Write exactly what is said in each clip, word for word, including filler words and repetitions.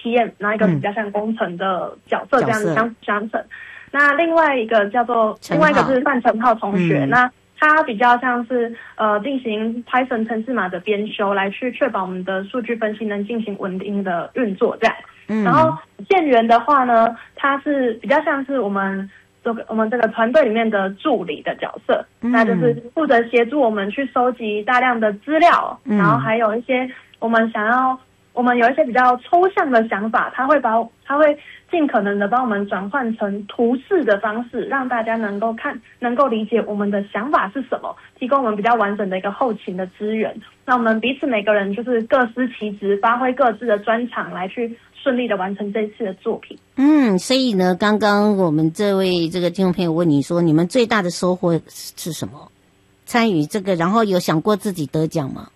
P M， 然后一个比较像工程的角色这样子相相乘。那另外一个叫做另外一个是范成浩同学，嗯、那他比较像是呃进行 Python 程式码的编修，来去确保我们的数据分析能进行稳定的运作这样。嗯、然后建元的话呢，他是比较像是我们这个我们这个团队里面的助理的角色，嗯、那就是负责协助我们去收集大量的资料，嗯、然后还有一些我们想要。我们有一些比较抽象的想法，他会把他会尽可能的帮我们转换成图示的方式，让大家能够看，能够理解我们的想法是什么，提供我们比较完整的一个后勤的资源。那我们彼此每个人就是各司其职，发挥各自的专长，来去顺利的完成这一次的作品。 嗯，所以呢，刚刚我们这位这个听众朋友问你说，你们最大的收获是什么？参与这个，然后有想过自己得奖吗？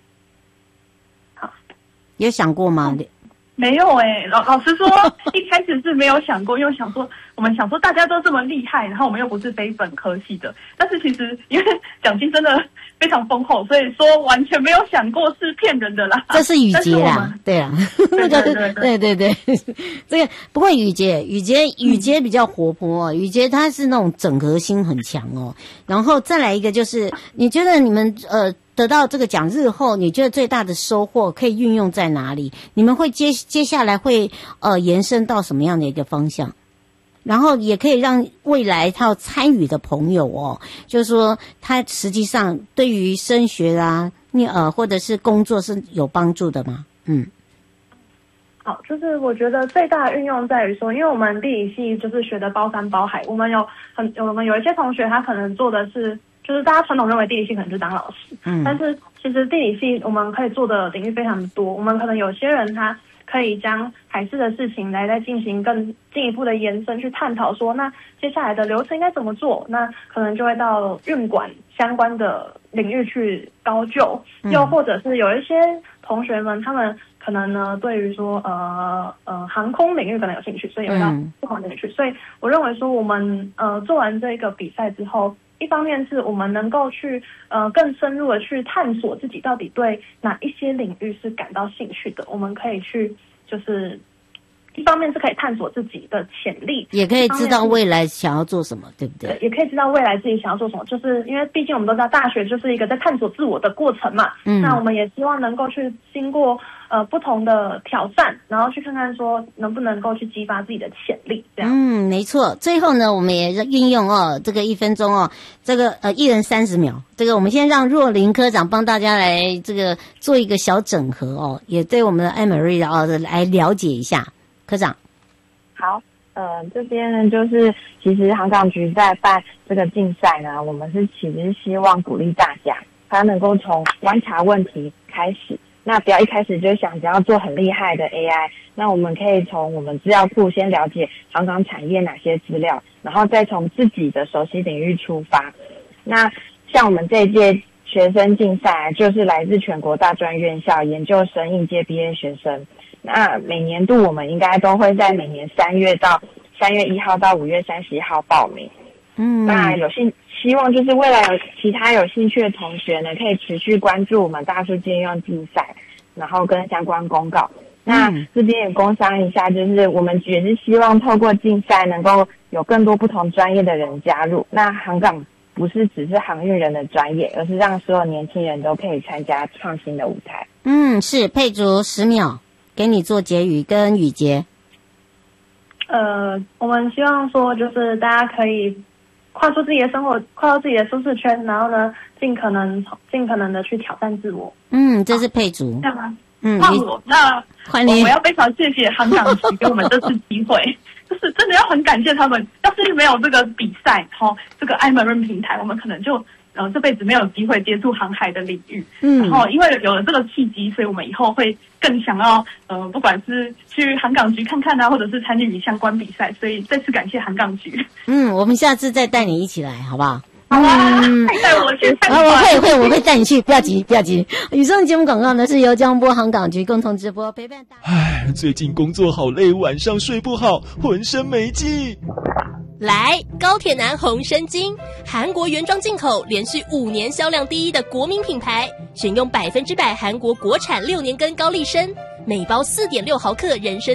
有想过吗？ 嗯、没有哎、欸，老老实说，一开始是没有想过，因为想说我们想说大家都这么厉害，然后我们又不是非本科系的，但是其实因为奖金真的非常丰厚，所以说完全没有想过是骗人的啦。 这是雨杰啦，对啊， 对对对对对对，这个不过雨杰雨杰雨杰比较活泼哦，雨杰他是那种整合性很强哦，然后再来一个就是，你觉得你们呃。得到这个奖日后，你觉得最大的收获可以运用在哪里？你们会接接下来会呃延伸到什么样的一个方向？然后也可以让未来他要参与的朋友哦，就是说他实际上对于升学啊，你呃或者是工作是有帮助的吗？嗯。 好，就是我觉得最大的运用在于说，因为我们地理系就是学的包山包海，我们有很我们有一些同学他可能做的是。就是大家传统认为地理系可能就是当老师，嗯，但是其实地理系我们可以做的领域非常多。我们可能有些人他可以将海事的事情来再进行更进一步的延伸，去探讨说，那接下来的流程应该怎么做？那可能就会到运管相关的领域去高就，又或者是有一些同学们他们可能呢对于说呃呃航空领域可能有兴趣，所以也会到不同领域去。所以我认为说我们呃做完这个比赛之后。一方面是我们能够去呃更深入的去探索自己到底对哪一些领域是感到兴趣的，我们可以去就是一方面是可以探索自己的潜力， 也可以知道未来想要做什么，对不对？ 对，也可以知道未来自己想要做什么，就是因为毕竟我们都知道大学就是一个在探索自我的过程嘛。嗯，那我们也希望能够去经过呃不同的挑战，然后去看看说能不能够去激发自己的潜力，这样。 嗯，没错。最后呢，我们也运用哦这个一分钟哦，这个呃一人三十秒，这个我们先让若琳科长帮大家来这个做一个小整合哦，也对我们的艾美瑞哦来了解一下。科长， 好，呃，这边呢就是其实航港局在办这个竞赛呢，我们是其实希望鼓励大家，他能够从观察问题开始，那不要一开始就想着要做很厉害的 A I， 那我们可以从我们资料库先了解航港产业哪些资料，然后再从自己的熟悉领域出发。那像我们这一届学生竞赛，就是来自全国大专院校研究生应届毕业学生。那每年度我们应该都会在每年三月到三月一号到五月三十一号报名。嗯，那有兴希望就是未来有其他有兴趣的同学呢，可以持续关注我们大数据应用竞赛，然后跟相关公告。那这边也工商一下，就是我们也是希望透过竞赛能够有更多不同专业的人加入。那航港不是只是航运人的专业，而是让所有年轻人都可以参加创新的舞台。 嗯，是佩竹十秒。给你做结语跟雨杰。 呃，我们希望说，就是大家可以跨出自己的生活，跨出自己的舒适圈，然后呢，尽可能尽可能的去挑战自我。 嗯，这是佩竹。 这样吗？嗯，换我，那欢迎。 我要非常谢谢航港局给我们这次机会，就是真的要很感谢他们。要是没有这个比赛，哈，这个艾门润平台，我们可能就。呃，这辈子没有机会接触航海的领域，嗯，然后因为有了这个契机，所以我们以后会更想要，呃，不管是去航港局看看啊，或者是参与相关比赛，所以再次感谢航港局。 嗯，我们下次再带你一起来，好不好？ 好啊，嗯、带我去看看。 我会会我会带你去，不要急不要急。以上节目广告呢是由交通部航港局共同直播，陪伴大家。 唉，最近工作好累，晚上睡不好，浑身没劲。 来，高铁男红参精，韩国原装进口，连续五年销量第一的国民品牌，选用百分之百韩国国产六年根高丽参，每包四点六毫克人参。